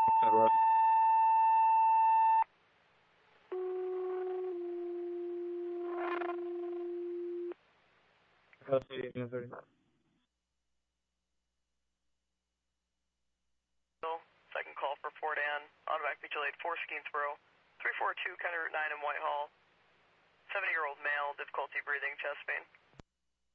Okay, Russ. Russ 1830. Second call for Fort Ann, automatic mutual aid 4 Skeensboro, 342 County Route 9 in Whitehall, 70-year-old male, difficulty breathing, chest pain.